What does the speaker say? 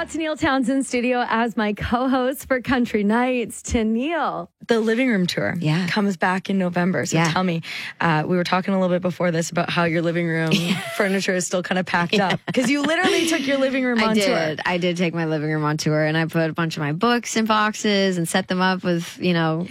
got Tennille Townsend studio as my co-host for Country Nights. Tennille, the living room tour comes back in November. So tell me, we were talking a little bit before this about how your living room furniture is still kind of packed up. Because you literally took your living room on tour. I did take my living room on tour, and I put a bunch of my books in boxes and set them up with,